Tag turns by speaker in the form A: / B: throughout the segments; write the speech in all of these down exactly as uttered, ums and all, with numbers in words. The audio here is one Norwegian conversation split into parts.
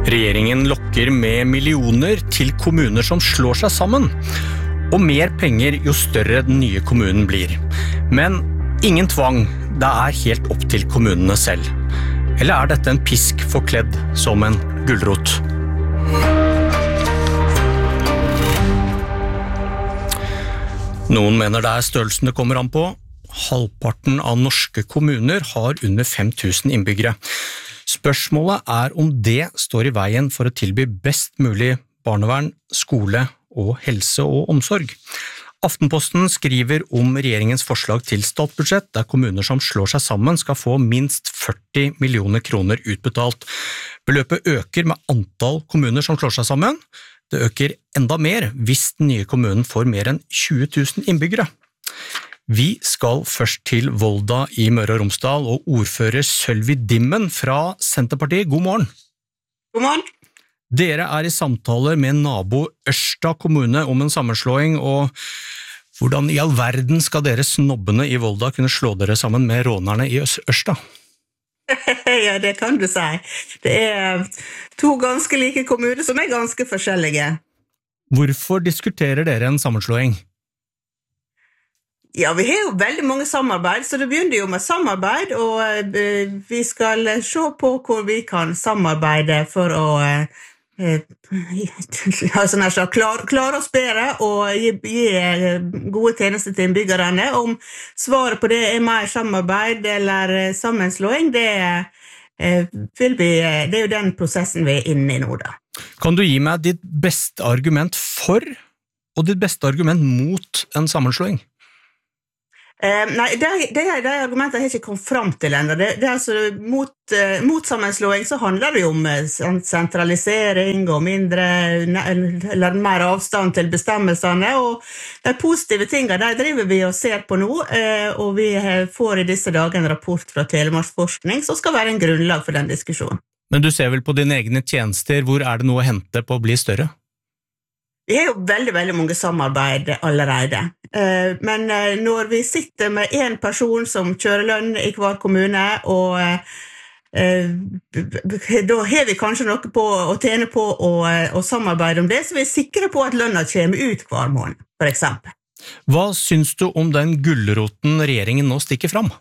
A: Regjeringen lokker med millioner til kommuner som slår seg sammen, og mer penger jo større den nye kommunen blir. Men ingen tvang, det er helt opp til kommunene selv. Eller er dette en pisk forkledd som en gulrot? Noen mener det er størrelsen det kommer an på. Halvparten av norske kommuner har under fem tusen innbyggere. Spørsmålet er om det står i veien for å tilby best mulig barnevern, skole og helse og omsorg. Aftenposten skriver om regjeringens forslag til statsbudsjett, der kommuner som slår seg sammen skal få minst førti millioner kroner utbetalt. Beløpet øker med antall kommuner som slår seg sammen. Det øker enda mer hvis den nye kommunen får mer enn tjue tusen innbyggere. Vi skal først til Volda i Møre og Romsdal, og ordfører Sølvi Dimmen fra Senterpartiet. God morgen.
B: God morgen.
A: Dere er i samtaler med nabo Ørsta kommune om en sammenslåing, og hvordan i all verden skal dere snobbene i Volda kunne slå dere sammen med rånerne i Ørsta?
B: Ja, det kan du si. Det er to ganske like kommuner som er ganske forskjellige.
A: Hvorfor diskuterer dere en sammenslåing?
B: Ja, vi har jo veldig mange samarbeid, så det begynner jo med samarbeid, og vi skal se på hvor vi kan samarbeide for å altså, klare, klare oss bedre og gi, gi gode tjenester til innbyggerne. Om svaret på det er mer samarbeid eller sammenslåing, det, vil vi, det er jo den prosessen vi er inne i nå da.
A: Kan du gi meg ditt beste argument for og ditt beste argument mot en sammenslåing?
B: Uh, nei, det, det, det argumentet har jeg ikke kommet frem til enda. Det, det er altså mot, uh, mot sammenslåing så handler det jo om uh, sentralisering og mindre, eller mer avstand til bestemmelsene, og de positive tingene der driver vi og ser på nå, uh, og vi får i disse dager en rapport fra Telemarksforskning som skal være en grunnlag for den diskusjonen.
A: Men du ser vel på dine egne tjenester, hvor er det noe å hente på å bli større?
B: Vi har jo veldig, veldig mange samarbeid allerede, men når vi sitter med en person som kjører lønn i hver kommune, og da har vi kanskje noe på å tjene på å, å samarbeide om det, så vi er sikre på at lønna kommer ut hver måned, for eksempel.
A: Hva syns du om den gulroten regjeringen nå stikker fram?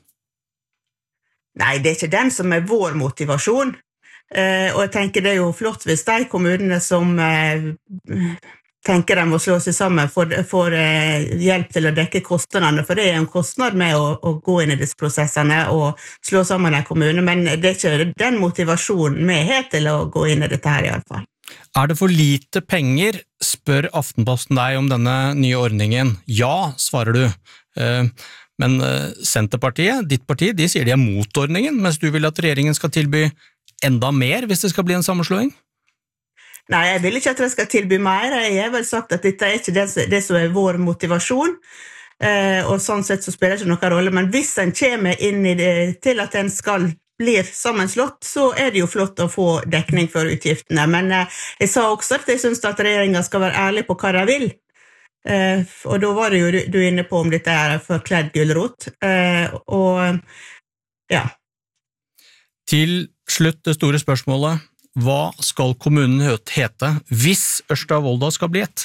B: Nei, det er ikke den som er vår motivasjon, og jeg tenker det er jo flott hvis de kommunene som tenker de må slå seg sammen for, for uh, hjelp til å dekke kostnadene, for det er en kostnad med å, å gå inn i disse prosessene og slå sammen en kommune, men det er ikke den motivasjonen vi har til å gå inn i dette her i alle fall.
A: Er det for lite penger, spør Aftenposten deg om denne nye ordningen. Ja, svarer du. Uh, men uh, Senterpartiet, ditt parti, de sier de er mot ordningen, mens du vil at regjeringen skal tilby enda mer hvis det skal bli en sammenslåing?
B: Nei, jeg vil ikke at jeg skal tilby mer. Jeg har vel sagt at dette er ikke det, det som er vår motivasjon, eh, og sånn sett så spiller det ikke noen rolle. Men hvis en kommer inn i det, til at en skal bli sammenslått, så er det jo flott å få dekning for utgiftene. Men eh, jeg sa også at jeg synes at regjeringen skal være ærlig på hva de vil. Eh, og da var det jo du, du inne på om dette er forkledd gulrot. Eh, og ja.
A: Til slutt det store spørsmålet. Hva skal kommunen hete hvis Ørsta og Volda skal bli ett?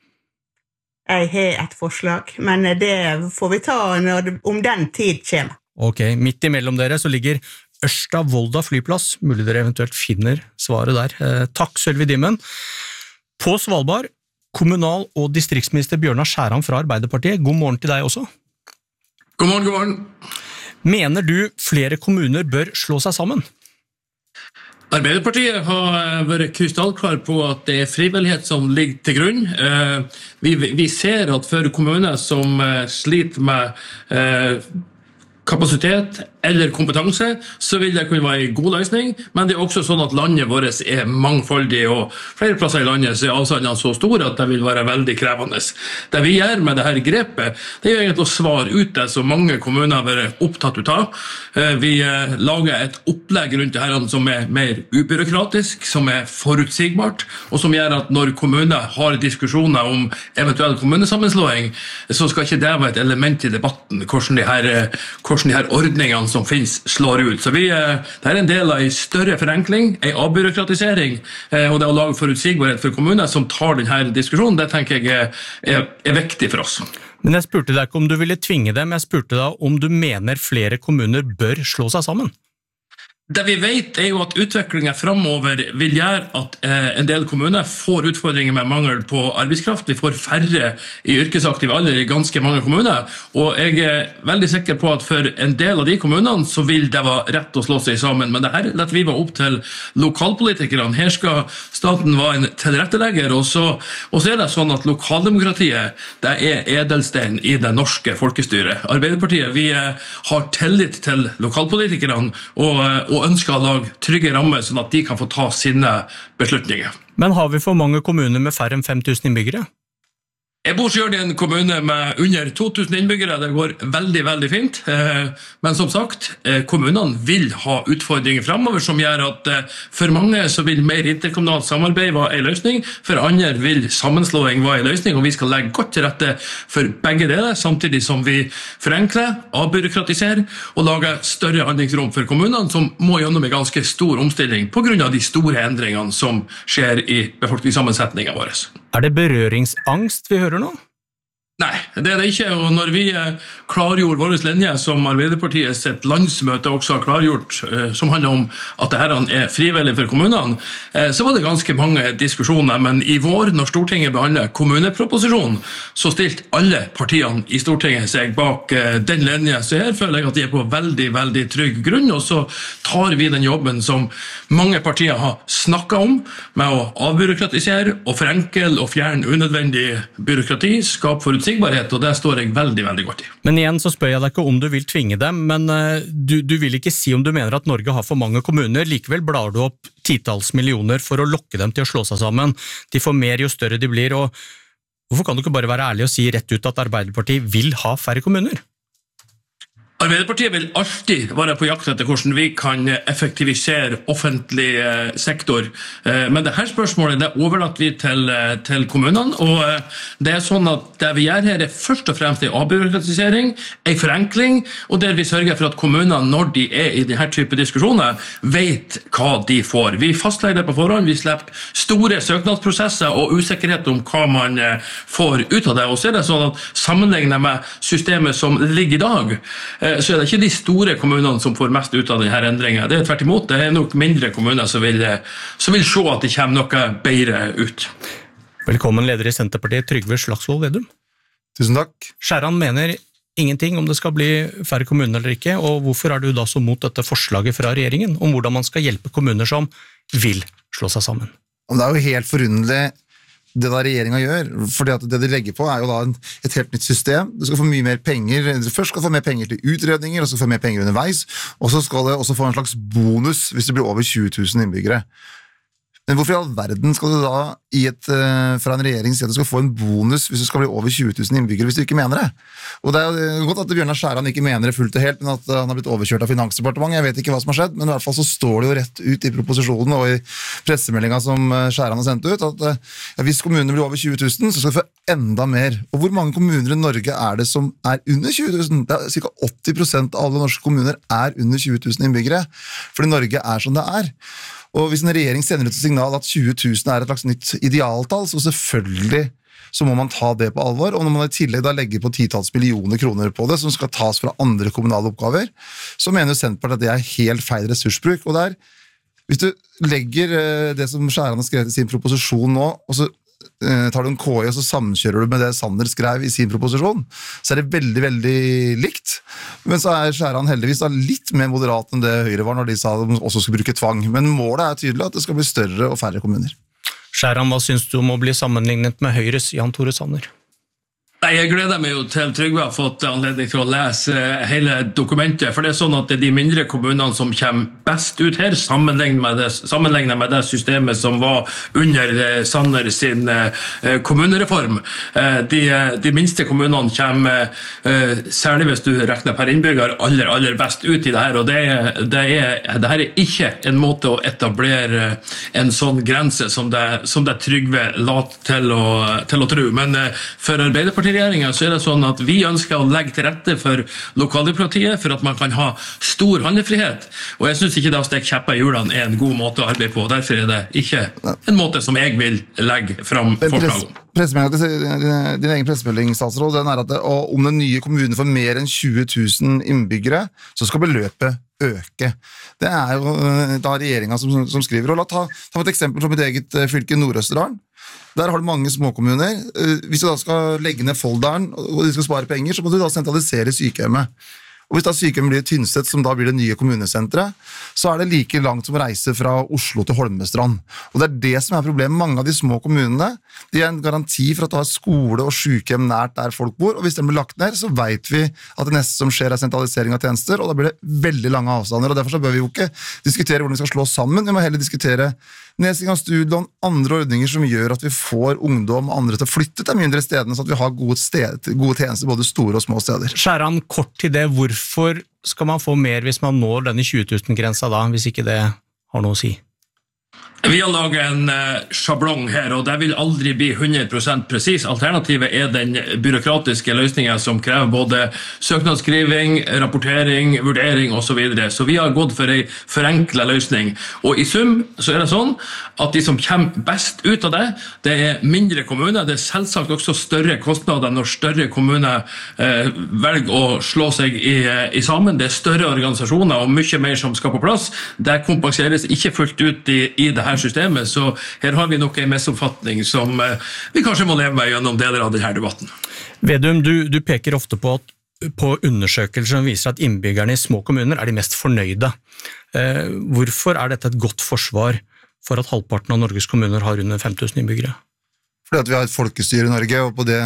B: Jeg har et forslag, men det får vi ta når, om den tid kommer.
A: Ok, midt imellom dere så ligger Ørsta Volda flyplass. Mulig dere eventuelt finner svaret der. Eh, takk, Sølvi Dimmen. På Svalbard, kommunal- og distriktsminister Bjørnar Skjæran fra Arbeiderpartiet. God morgen til deg også.
C: God morgen, god morgen.
A: Mener du flere kommuner bør slå seg sammen?
C: Arbeiderpartiet har vært krystallklar på at det er frivillighet som ligger til grunn. Vi, vi ser at for kommuner som sliter med kapasitet eller kompetanse, så vil det kunne være en god løsning, men det er også sånn at landet vårt er mangfoldig, og flere plasser i landet så er avstandene så store at det vil være veldig krevende. Det vi gjør med dette grepet, det er jo egentlig å svare ut det som mange kommuner har vært opptatt av. Vi lager et opplegg rundt det her som er mer ubyråkratisk, som er forutsigbart, og som gjør at når kommuner har diskusjoner om eventuell kommunesammenslåing, så skal ikke det være et element i debatten, hvordan de her, hvordan de her ordningene som finnes slår ut. Så vi, det er en del av en større forenkling, en avbyråkratisering, og det å lage forutsigbarhet for kommuner som tar denne diskusjonen, det tenker jeg er, er, er viktig for oss.
A: Men jeg spurte deg ikke om du ville tvinge dem, jeg spurte deg om du mener flere kommuner bør slå seg sammen.
C: Det vi vet er jo at utviklingen fremover vil gjøre at eh, en del kommuner får utfordringer med mangel på arbeidskraft. Vi får færre i yrkesaktiv alder i ganske mange kommuner, og jeg er veldig sikker på at for en del av de kommunene så vil det være rett å slå seg sammen. Men det her letter vi være opp til lokalpolitikerne. Her skal staten være en tilrettelegger, og så, og så er det sånn at lokaldemokratiet det er edelstein i det norske folkestyret. Arbeiderpartiet vi eh, har tillit til lokalpolitikerne og, og og ønsker å lage trygge rammer sånn at de kan få ta sine beslutninger.
A: Men har vi for mange kommuner med færre enn fem tusen innbyggere?
C: Jeg bor selv i en kommune med under to tusen innbyggere, det går veldig, veldig fint. Men som sagt, kommunene vil ha utfordringer fremover som gjør at for mange så vil mer interkommunalt samarbeid være en løsning, for andre vil sammenslåing være en løsning, og vi skal legge godt til rette for begge deler, samtidig som vi forenkler, avbyråkratiserer og lager større handlingsrom for kommunene som må gjennom en ganske stor omstilling på grunn av de store endringene som skjer i befolkningssammensetningen vår.
A: Er det berøringsangst vi hører nå?
C: Nei, det er det ikke, og når vi klargjorde vår linje som Arbeiderpartiet sitt landsmøte også har klargjort, som handler om at dette er frivillig for kommunene, så var det ganske mange diskusjoner, men i vår, når Stortinget behandler kommuneproposisjonen, så stilte alle partiene i Stortinget seg bak den linje, så her føler jeg at de er på veldig, veldig trygg grunn, og så tar vi den jobben som mange partier har snakket om, med å avbyråkratisere og forenkle og fjerne unødvendig byråkrati, skape forutsigbarhet, og det står jeg veldig, veldig godt i.
A: Men igjen så spør jeg deg ikke om du vil tvinge dem, men du, du vil ikke si om du mener at Norge har for mange kommuner, likevel blar du opp titalls millioner for å lokke dem til å slå seg sammen. De får mer jo større de blir, og hvorfor kan du ikke bare være ærlig og si rett ut at Arbeiderpartiet vil ha færre kommuner?
C: Arbeiderpartiet vil alltid være på jakt etter hvordan vi kan effektivisere offentlig sektor. Men dette spørsmålet det overlater vi til, til kommunene, og det er sånn at det vi gjør her er først og fremst en avbyråkratisering, en forenkling, og der vi sørger for at kommunene, når de er i denne type diskusjoner, vet hva de får. Vi fastlegger det på forhånd, vi slipper store søknadsprosesser og usikkerhet om hva man får ut av det, og så er det sånn at sammenlignet med systemet som ligger i dag, så er det ikke de store kommunene som får mest ut av denne endringen. Det er tvert imot, det er nok mindre kommuner som vil, som vil se at det kommer noe bedre ut.
A: Velkommen leder i Senterpartiet, Trygve Slagsvold Vedum.
D: Tusen takk.
A: Skjæran mener ingenting om det skal bli færre kommuner eller ikke, og hvorfor er du da så mot dette forslaget fra regjeringen om hvordan man skal hjelpe kommuner som vil slå seg sammen?
D: Det er jo helt forunderlig det da regjeringen gjør, fordi at det de legger på er jo da en, et helt nytt system. Du skal få mye mer penger, først skal du få mer penger til utredninger, og så få mer penger underveis, og så skal du også få en slags bonus hvis det blir over tjue tusen innbyggere. Men hvorfor i all verden skal du da i et, uh, fra en regjering si at du skal få en bonus hvis du skal bli over tjue tusen innbyggere hvis du ikke mener det? Og det er jo godt at Bjørnar Skjæran ikke mener det fullt og helt, men at uh, han har blitt overkjørt av Finansdepartementet. Jeg vet ikke hva som har skjedd, men i hvert fall så står det jo rett ut i proposisjonen og i pressemeldingen som uh, Skjæran har sendt ut, at uh, ja, hvis kommunene blir over tjue tusen, så skal vi få enda mer. Og hvor mange kommuner i Norge er det som er under tjue tusen? Det er ca. åtti prosent av alle norske kommuner er under tjue tusen innbyggere, fordi Norge er som det er. Og hvis en regjering sender ut et signal at tjue tusen er et slags nytt idealtall, så selvfølgelig så må man ta det på alvor, og når man i tillegg da legger på titalls millioner kroner på det, som skal tas fra andre kommunale oppgaver, så mener Senterpartiet at det er helt feil ressursbruk. Og der, hvis du legger det som Skjæran har skrevet i sin proposisjon nå, og så tar du en K I og så sammenkjører du med det Sanner skrev i sin proposisjon, så er det veldig, veldig likt. Men så er Skjæran heldigvis litt mer moderat enn det Høyre var når de sa at de også skulle bruke tvang. Men målet er tydelig at det skal bli større og færre kommuner.
A: Skjæran, hva synes du om å bli sammenlignet med Høyres Jan Tore Sanner?
C: Nei, jeg gleder meg jo til Trygve har fått anledning til å lese hele dokumentet, for det er sånn at det er de mindre kommunene som kommer best ut her, sammenlignet med det, sammenlignet med det systemet som var under Sanner sin kommunereform. De, de minste kommunene kommer, særlig hvis du regner per innbygger, aller, aller best ut i det her, og det, det, er, det her er ikke en måte å etablere en sånn grense som det, som det Trygve la til å, til å tro. Men for Arbeiderpartiet Senterpartiregjeringen så er det sånn at vi ønsker å legge til rette for lokaldemokratiet, for at man kan ha stor handlefrihet. Og jeg synes ikke det å stikke kjepper i hjulene er en god måte å arbeide på. Derfor er det ikke en måte som jeg vil legge fram forslag om.
D: Pressemeldingen, din egen pressemelding, statsråd, den er at det, om den nye kommunen får mer enn tjue tusen innbyggere, så skal beløpet øke. Det er jo da regjeringen som, som skriver. Og la ta, ta et eksempel fra mitt eget fylke, Nord-Østerdalen. Der har du mange småkommuner. Hvis du da skal legge ned Folldalen, og de skal spare penger, så må du da sentralisere sykehjemmet. Og hvis da sykehjemmet blir Tynset, som da blir det nye kommunesentret, så er det like langt som å reise fra Oslo til Holmestrand. Og det er det som er problemet. Mange av de små kommunene, de er en garanti for at du har skole og sykehjem nært der folk bor, og hvis den blir lagt ned, så vet vi at det neste som skjer er sentralisering av tjenester, og da blir det veldig lange avstander, og derfor så bør vi jo ikke diskutere hvordan vi skal slå sammen, vi må heller diskutere nedstilling av studielån, andre ordninger som gjør at vi får ungdom og andre til å flytte til mindre stedene, så at vi har gode, sted, gode tjenester, både store og små steder.
A: Skjæran, kort til det, hvorfor skal man få mer hvis man når denne tjue tusen-grensa da, hvis ikke det har noe å si?
C: Vi har laget en uh, sjablong her, og det vil aldri bli hundre prosent presis. Alternativet er den byråkratiske løsningen som krever både søknadsskriving, rapportering, vurdering og så videre. Så vi har gått for en forenklet løsning. Og i sum så er det sånn at de som kommer best ut av det, det er mindre kommuner. Det er selvsagt også større kostnader når større kommuner uh, velger å slå seg i, i sammen. Det er større organisasjoner og mye mer som skal på plass. Det kompenseres ikke fullt ut i, i det her systemet, så her har vi nok en misoppfatning som vi kanskje må leve med gjennom deler av denne debatten.
A: Vedum, du, du peker ofte på at på undersøkelser som viser at innbyggerne i små kommuner er de mest fornøyde. Eh, hvorfor er dette et godt forsvar for at halvparten av Norges kommuner har under fem tusen innbyggere?
D: Fordi at vi har et folkestyre i Norge, og på det,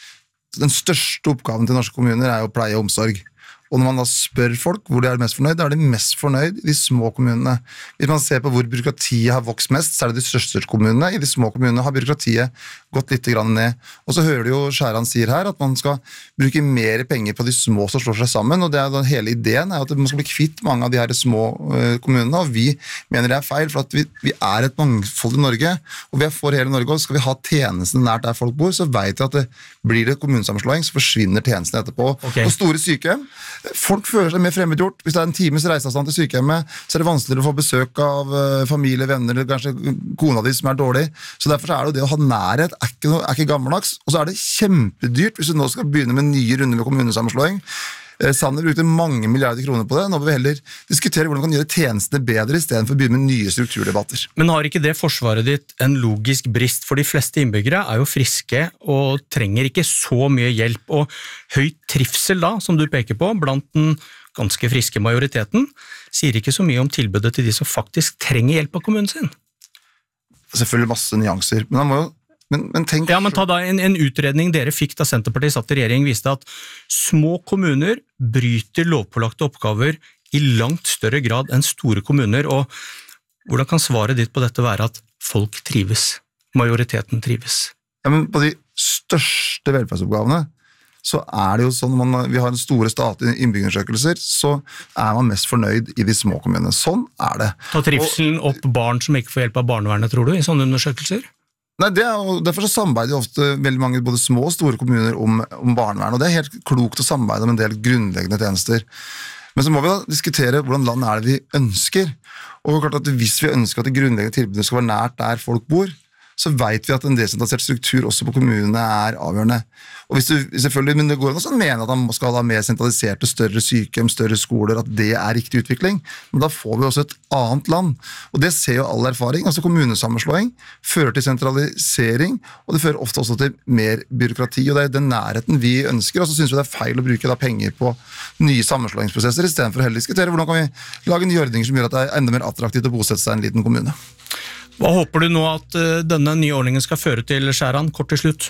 D: den største oppgaven til norske kommuner er jo pleie og omsorg. Og når man da spør folk hvor de er mest fornøyd, da er de mest fornøyd i de små kommunene. Hvis man ser på hvor byråkratiet har vokst mest, så er det de største kommunene. I de små kommunene har byråkratiet gått litt grann ned. Og så hører du jo Skjæran sier her at man skal bruke mer penger på de små som slår seg sammen, og det er da hele ideen er at man skal bli kvitt mange av de her små uh, kommunene, og vi mener det er feil, for at vi, vi er et mangfold i Norge, og vi er for hele Norge, og skal vi ha tjenestene nært der folk bor, så vet vi at det blir det kommunesammenslåing, så forsvinner tjenestene etterpå. Okay. Og store sykehjem, folk føler seg mer fremmedgjort. Hvis det er en times reiseavstand til sykehjemmet, så er det vanskeligere å få besøk av familie, venner, eller kanskje kona di som er dårlig. Så derfor er det jo det å ha nærhet er ikke, er ikke gammeldags. Og så er det kjempedyrt hvis du nå skal begynne med nye runder med kommunesammenslåing. Sanner brukte mange milliarder kroner på det. Nå bør vi heller diskutere hvordan vi kan gjøre tjenestene bedre i stedet for å begynne med nye strukturdebatter.
A: Men har ikke det forsvaret ditt en logisk brist? For de fleste innbyggere er jo friske og trenger ikke så mye hjelp. Og høy trivsel da, som du peker på, blant den ganske friske majoriteten, sier ikke så mye om tilbudet til de som faktisk trenger hjelp av kommunen sin.
D: Selvfølgelig masse nyanser, men han må jo Men, men tenk...
A: Ja, men ta da en, en utredning dere fikk da Senterpartiet satt i regjering viste at små kommuner bryter lovpålagte oppgaver i langt større grad enn store kommuner, og hvordan kan svaret ditt på dette være at folk trives, majoriteten trives?
D: Ja, men på de største velferdsoppgavene så er det jo sånn, når man, vi har en store statlige innbyggerundersøkelser, så er man mest fornøyd i de små kommunene. Sånn er det.
A: Ta trivselen opp barn som ikke får hjelp av barnevernet, tror du, i sånne undersøkelser?
D: Nei, det er, og Derfor så samarbeider ofte veldig mange både små og store kommuner om, om barnevern, og det er helt klokt å samarbeide om en del grunnleggende tjenester. Men så må vi da diskutere hvordan land er det vi ønsker, og klart at hvis vi ønsker at det grunnleggende tilbudet skal være nært der folk bor, så vet vi at en desentralisert struktur også på kommunene er avgjørende. Og hvis du, selvfølgelig, men det går an å mene at man skal ha mer sentraliserte, større sykehjem, større skoler, at det er riktig utvikling, men da får vi også et annet land. Og det ser jo all erfaring. Altså kommunesammenslåing fører til sentralisering, og det fører ofte også til mer byråkrati, og det er den nærheten vi ønsker, og så synes vi det er feil å bruke da penger på nye sammenslåingsprosesser, i stedet for å heller diskutere hvordan kan vi lage nye ordninger som gjør at det er enda mer attraktivt å bosette seg i en liten kommune.
A: Hva håper du nå at denne nye ordningen skal føre til, Skjæran, kort til slutt?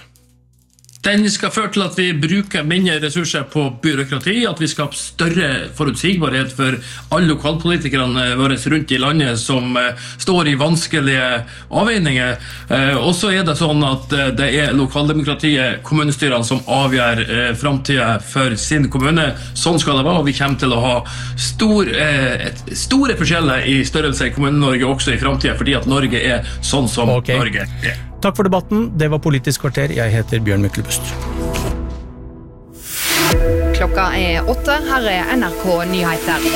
C: Den skal føre til at vi bruker mindre ressurser på byråkrati, at vi skaper større forutsigbarhet for alle lokalpolitikerne våre rundt i landet som står i vanskelige avveininger. Og så er det sånn at det er lokaldemokratiet, kommunestyrene, som avgjør fremtiden for sin kommune. Sånn skal det være, og vi kommer til å ha stor, store forskjeller i størrelse i Kommune-Norge også i fremtiden, fordi at Norge er sånn som okay. Norge er.
A: Takk for debatten. Det var Politisk kvarter. Jeg heter Bjørn Myklebust.
E: Klokka er åtte, her er N R K Nyheter.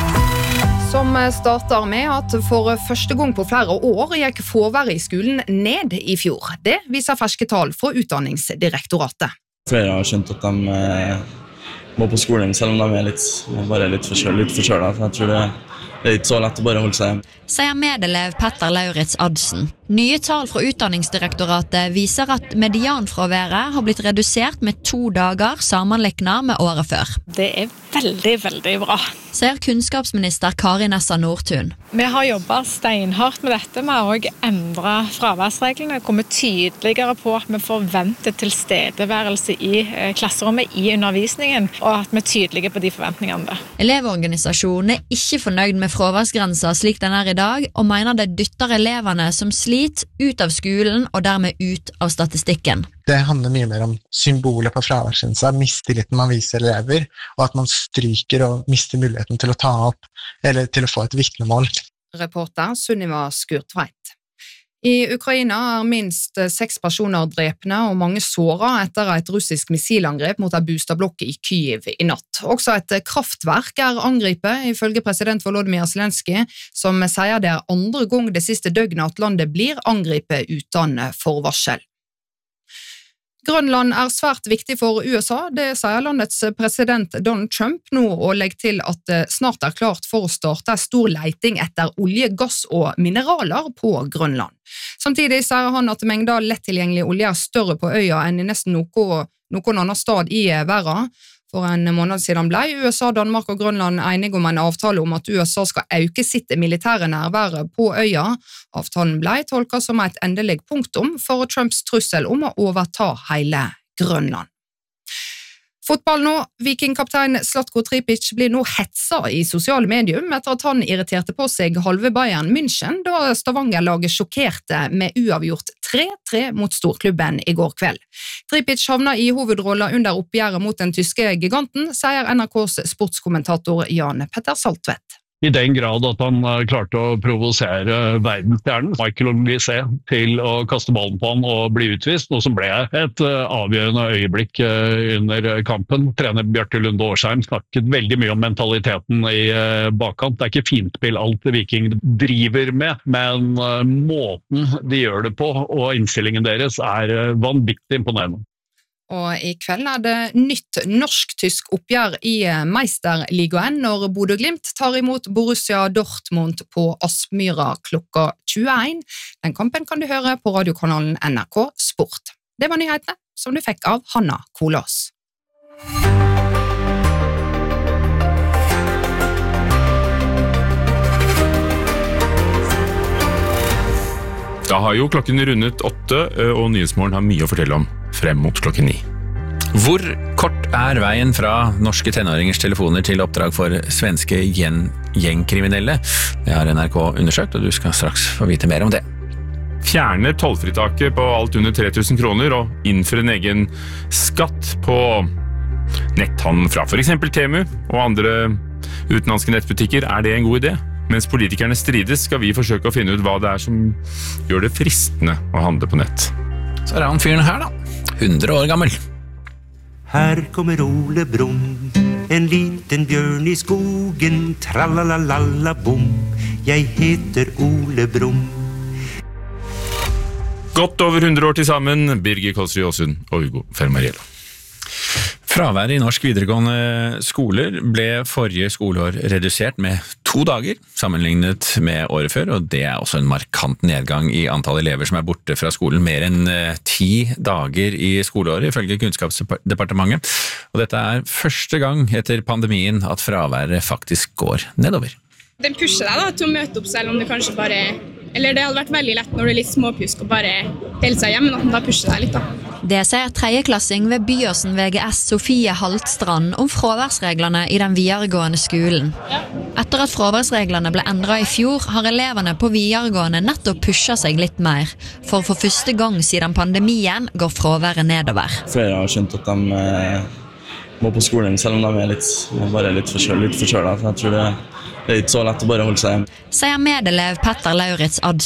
E: Som starter med at for første gang på flere år gikk fraværet i skolen ned i fjor. Det viser ferske tall fra Utdanningsdirektoratet.
F: Flere har skjønt at de eh, må på skolen, selv om de er litt, bare litt forkjølet. Litt forkjølet. Jeg tror det, det er ikke så lett å bare holde seg hjemme.
G: Sier medelev Petter Lauritz Adsen. Nye tall fra Utdanningsdirektoratet viser at medianfraværet har blitt redusert med to dager sammenliknet med året før.
H: Det er veldig, veldig bra.
G: Sier kunnskapsminister Kari Nessa Nordtun.
H: Vi har jobbet steinhardt med dette. Vi har også endret fraværsreglene, kommet tydeligere på at vi forventer tilstedeværelse i klasserommet i undervisningen, og at vi er tydelige på de forventningene.
G: Elevorganisasjonen er ikke fornøyd med fraværsgrensa slik den er i dag, og mener det dytter elevene som sliter ut av skolen og dermed ut av statistikken.
I: Det handler mye mer om symboler på fraværsgrensa, mistilliten man viser elever, og at man stryker og mister muligheten til å ta opp, eller til å få et vitnemål.
E: Reporter Sunniva Skurtveit. I Ukraina er minst seks personer drepne og mange såret etter et russisk missilangrep mot en boligblokk i Kyiv i natt. Også et kraftverk er angrepet, ifølge president Volodymyr Zelenskyj, som sier det er andre gang det siste døgnet at landet blir angrepet uten forvarsel. Grønland er svært viktig for U S A, det sier landets president Donald Trump nå, og legger til at det snart er klart for å starte en stor leiting etter olje, gass og mineraler på Grønland. Samtidig sier han at mengder lettilgjengelig olje er større på øya enn i nesten noe, noen annen stad i verden. For en måned siden ble U S A, Danmark og Grønland enige om en avtale om at U S A skal øke sitt militære nærvære på øya. Avtalen ble tolket som et endelig punktum for Trumps trussel om å overta hele Grønland. Fotball nå. Vikingkaptein Zlatko Tripic blir nå hetsa i sosiale medier etter at han irriterte på seg halve Bayern München da Stavanger-laget sjokkerte med uavgjort tre tre mot storklubben i går kveld. Tripic havna i hovedrollen under oppgjøret mot den tyske giganten, sier N R K's sportskommentator Jan Petter Saltvedt.
J: I den grad at han klarte å provosere verdensstjernen, Michael Olise, til å kaste ballen på han og bli utvist, noe som ble et avgjørende øyeblikk under kampen. Trener Bjarte Lunde Årsheim snakket veldig mye om mentaliteten i bakkant. Det er ikke fintspill alt Viking driver med, men måten de gjør det på og innstillingen deres er vanvittig imponerende.
E: Og i kveld er det nytt norsk-tysk oppgjør i Meisterligaen når Bodø Glimt tar imot Borussia Dortmund på Aspmyra klokka tjueen. Den kampen kan du høre på radiokanalen N R K Sport. Det var nyhetene som du fikk av Hanna Kolås.
K: Da har jo klokken rundet åtte, og Nyhetsmorgen har mye å fortelle om frem mot klokken ni.
L: Hvor kort er veien fra norske tenåringers telefoner til oppdrag for svenske gjengkriminelle? Det har N R K undersøkt, og du skal straks få vite mer om det.
K: Fjerne tollfritaket på alt under tre tusen kroner og innføre en egen skatt på netthandel fra for eksempel Temu og andre utenlandske nettbutikker. Er det en god idé? Mens politikerne strides, skal vi forsøke å finne ut hva det er som gjør det fristende å handle på nett.
L: Så er han fyren her da, hundre år gammel.
M: Her kommer Ole Brumm, en liten bjørn i skogen, tralalala bom, jeg heter Ole Brumm.
K: Godt over hundre år til sammen, Birgir Kolsrud Aasund og Hugo Fermariello.
L: Fraværet i norsk videregående skoler ble forrige skoleår redusert med to dager, sammenlignet med året før, og det er også en markant nedgang i antall elever som er borte fra skolen, mer enn ti dager i skoleåret, ifølge Kunnskapsdepartementet. Og dette er første gang etter pandemien at fraværet faktisk går nedover.
N: Den pusher deg da, til å møte opp selv om det kanskje bare... Eller det hadde vært veldig lett når det er litt småpjusk og bare hele seg hjem, men at den da pusher deg litt da.
G: Det sier tredjeklassing ved Byåsen V G S Sofie Haltstrand om fraværsreglene i den videregående skolen. Etter at fraværsreglene ble endret i fjor, har elevene på videregående nettopp pushet seg litt mer, for for første gang siden pandemien går fraværet nedover.
F: Flere har skjønt at de eh, må på skolen, selv om de er litt, bare litt forkjølet. Jeg tror det, det er ikke så lett å bare holde seg hjem.
G: Sier medelev Petter Lauritz Adsen.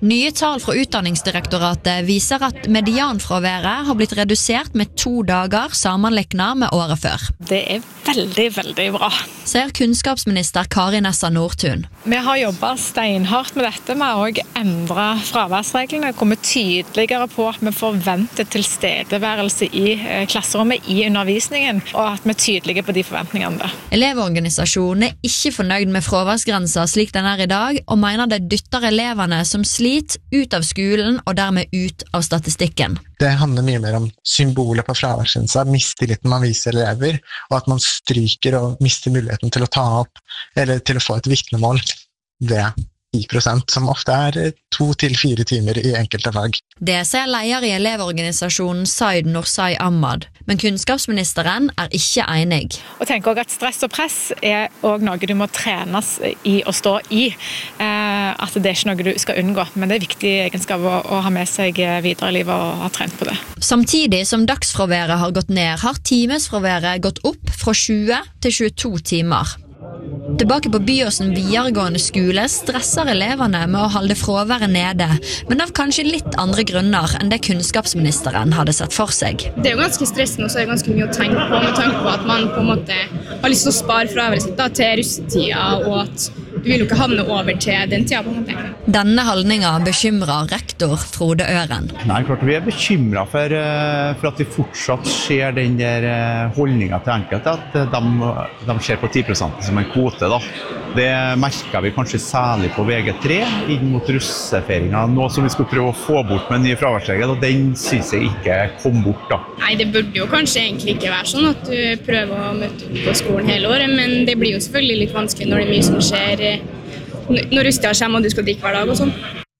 G: Nye tall fra Utdanningsdirektoratet viser at medianfraværet har blitt redusert med to dager sammenliknet med året før.
H: Det er veldig, veldig bra.
G: Sier kunnskapsminister Kari Nessa Nordtun.
H: Vi har jobbet steinhardt med dette. Vi har også endret fraværsreglene, kommet tydeligere på at vi forventer tilstedeværelse i klasserommet i undervisningen, og at vi er tydelige på de forventningene.
G: Elevorganisasjonen er ikke fornøyd med fraværsgrensa slik den er i dag, og mener det dytter elevene som sliter ut av skolen og dermed ut av statistikken.
I: Det handler mye mer om symbolet på fraværsgrensa, mistilliten man viser elever, og at man stryker og mister muligheten til å ta opp, eller til å få et vitnemål ved ti prosent, som ofte er to til fire timer i enkelte fag.
G: Det sier leder i elevorganisasjonen Said Nursai Ahmad, men kunnskapsministeren er ikke enig.
H: Og tenker også at stress og press er også noe du må trenes i å stå i. Eh, at det er ikke noe du skal unngå, men det er viktig egenskap å, å ha med seg videre i livet og ha trent på det.
G: Samtidig som dagsfraværet har gått ned, har timesfraværet gått opp fra tjue til tjueto timer. Tilbake på Byåsen videregående skole stresser elevene med å holde fraværet nede, men av kanskje litt andre grunner enn det kunnskapsministeren hadde sett for seg.
N: Det er jo ganske stressende, og så er det ganske mye å tenke på, med tanke på at man på en måte har lyst til å spare fraværet sitt da, til russetida, og at du vil jo ikke havne over til den tida på en måte.
G: Denne holdningen bekymrer rektor Frode Øren.
O: Nei, klart vi er bekymret for, for at vi fortsatt ser den der holdningen til enkelte, at de, de ser på ti prosent som en kvote da. Det merker vi kanskje særlig på V G tre inn mot russeferingen, noe som vi skulle prøve å få bort med en ny fraværsregel, og den synes jeg ikke kom bort da.
N: Nei, det burde jo kanskje egentlig ikke være sånn at du prøver å møte opp på skolen hele året, men det blir jo selvfølgelig litt vanskelig når det er mye som skjer, når russetida kommer og du skal drikke hver dag og sånn.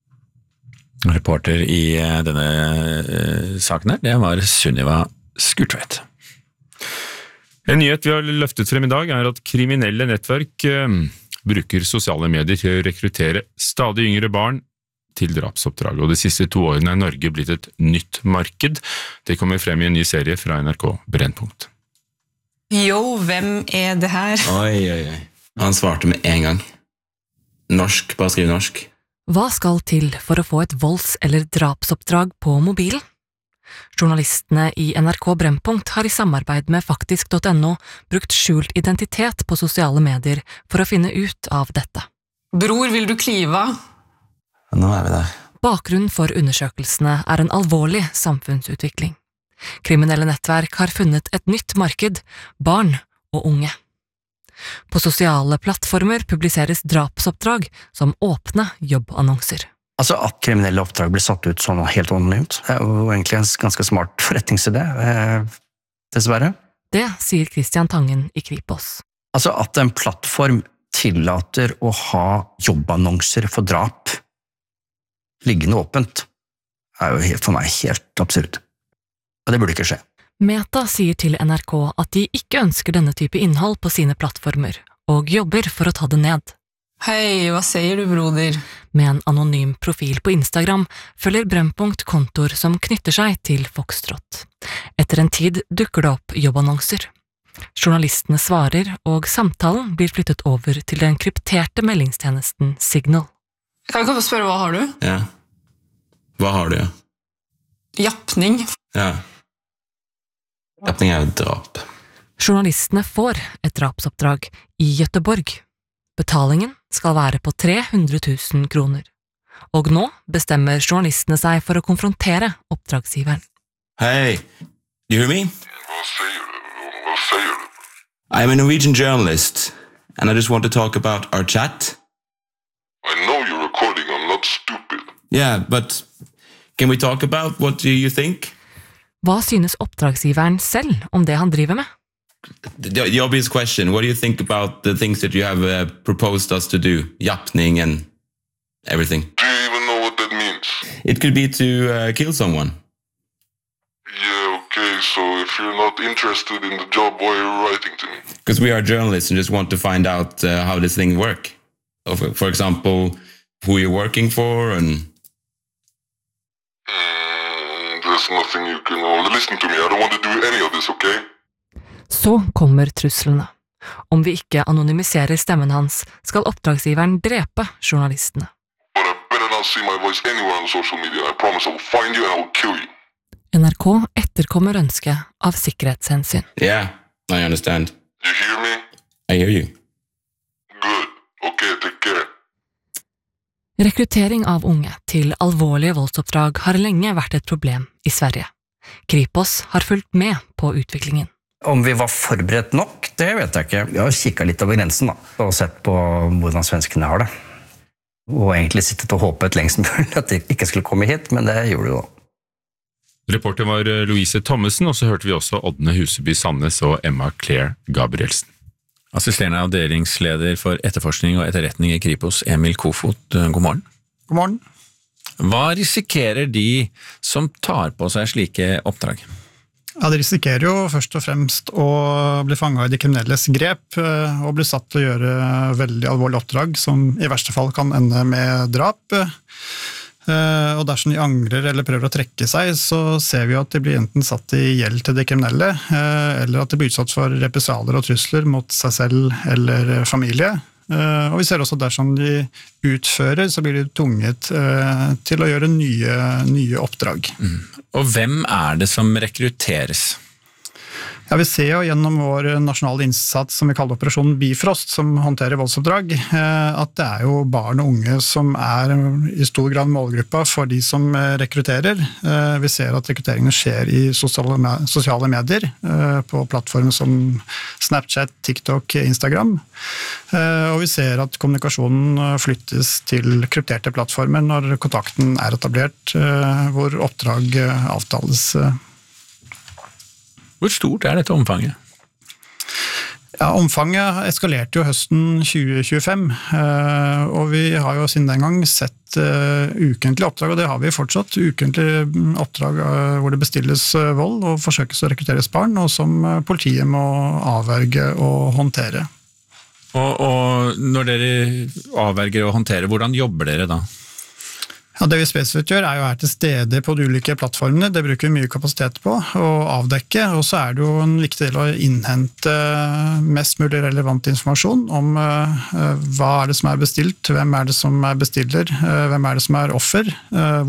L: Reporter i denne uh, saken her, det var Sunniva Skurtveit.
K: En nyhet vi har løftet frem i dag er at kriminelle nettverk eh, bruker sosiale medier til å rekruttere stadig yngre barn til drapsoppdrag, og de siste to årene er Norge blitt et nytt marked. Det kommer frem i en ny serie fra N R K Brennpunkt.
P: Jo, hvem er det her?
Q: Oi, oi, oi. Han svarte med en gang. Norsk, bare skriv norsk.
R: Hva skal til for å få et volds- eller drapsoppdrag på mobilen? Journalistene i N R K Brennpunkt har i samarbeid med faktisk punktum no brukt skjult identitet på sosiale medier for å finne ut av dette.
P: Bror, vil du klive?
Q: Nå er vi der.
R: Bakgrunnen for undersøkelsene er en alvorlig samfunnsutvikling. Kriminelle nettverk har funnet et nytt marked, barn og unge. På sosiale plattformer publiseres drapsoppdrag som åpne jobbannonser.
S: Altså At kriminelle oppdrag blir satt ut sånn helt ordentlig ut, det er jo egentlig en ganske smart forretningsidé, eh, dessverre.
R: Det sier Christian Tangen i Kripos.
S: Altså At en plattform tillater å ha jobbannonser for drap liggende åpent, er jo helt, for meg helt absurd. Og det burde ikke skje.
R: Meta sier til N R K at de ikke ønsker denne type innhold på sine plattformer, og jobber for å ta det ned.
P: Hei, hva sier du, broder?
R: Med en anonym profil på Instagram følger Brennpunkt kontor som knytter seg til Foxtrot. Etter en tid dukker det opp jobbannonser. Journalistene svarer, og samtalen blir flyttet over til den krypterte meldingstjenesten Signal.
P: Kan jeg spørre, hva har du?
Q: Ja. Hva har du, ja?
P: Jappning.
Q: Ja. Jappning er jo drap.
R: Journalistene får et drapsoppdrag i Göteborg. Betalingen skal være på tre hundre tusen kroner. Og nå bestemmer journalistene seg for å konfrontere oppdragsgiveren.
Q: Hey, you hear me?
T: Hva sier du? Hva sier du?
Q: I'm a Norwegian journalist, and I just want to talk about our chat.
T: I know you're recording, I'm not stupid.
Q: Yeah, but can we talk about what do you think?
R: Hva synes oppdragsgiveren selv om det han driver med?
Q: The, the obvious question, what do you think about the things that you have uh, proposed us to do? Jappning and everything.
T: Do you even know what that means?
Q: It could be to uh, kill someone.
T: Yeah, okay, so if you're not interested in the job, why are you writing to me?
Q: Because we are journalists and just want to find out uh, how this thing works. For, for example, who you're working for and...
T: Mm, there's nothing you can... Oh, listen to me, I don't want to do any of this, okay?
R: Så kommer truslene. Om vi ikke anonymiserer stemmen hans, skal oppdragsgiveren drepe journalistene.
T: But I better not not see my voice anywhere on social media. I promise I will find you and I will kill you.
R: N R K etterkommer ønsket av sikkerhetshensyn.
Q: Yeah, I understand.
T: You hear me?
Q: I hear you.
T: Good. Okay, take care.
R: Rekruttering av unge til alvorlige voldsoppdrag har lenge vært et problem i Sverige. Kripos har fulgt med på utviklingen.
S: Om vi var forberedt nok, det vet jeg ikke. Vi har kikket litt over grensen da, og sett på hvordan svenskene har det. Og egentlig sittet og håpet lengst mulig at de ikke skulle komme hit, men det gjorde de da.
K: Reporter var Louise Thommessen, og så hørte vi også Ådne Huseby Sandnes og Emma Claire Gabrielsen.
L: Assisterende avdelingsleder for etterforskning og etterretning i Kripos, Emil Kofot, god morgen.
U: God morgen.
L: Hva risikerer de som tar på seg slike oppdrag?
U: Ja, de risikerer jo først og fremst å bli fanget i de kriminelles grep og bli satt til å gjøre veldig alvorlige oppdrag som i verste fall kan ende med drap. Og dersom de angrer eller prøver å trekke seg, så ser vi at de blir enten satt i gjeld til de kriminelle, eller at de blir utsatt for represalier og trusler mot seg selv eller familie. Og vi ser også at dersom de utfører, så blir de tvunget til å gjøre nye, nye oppdrag.
L: Mm. Og hvem er det som rekrutteres?
U: Ja, vi ser jo gjennom vår nasjonale innsats som vi kaller Operasjon Bifrost, som håndterer voldsoppdrag, at det er jo barn og unge som er i stor grad målgruppa for de som rekrutterer. Vi ser at rekrutteringen skjer i sosiale medier, på plattformer som Snapchat, TikTok, Instagram. Og vi ser at kommunikasjonen flyttes til krypterte plattformer når kontakten er etablert, hvor oppdrag avtales.
L: Hvor stort er dette omfanget?
U: Ja, omfanget eskalerte jo høsten tjue tjuefem, og vi har jo siden den gang sett ukentlige oppdrag, og det har vi fortsatt, ukentlige oppdrag hvor det bestilles vold og forsøkes å rekrutteres barn, og som politiet må avverge og håndtere.
L: Og, og når dere avverger og håndterer, hvordan jobber dere da?
U: Ja, det vi spesifikt gjør er jo her til stede på de ulike plattformene, det bruker vi mye kapasitet på å avdekke, og så er det jo en viktig del å innhente mest mulig relevant informasjon om uh, hva er det som er bestilt, hvem er det som er bestiller, uh, hvem er det som er offer, uh,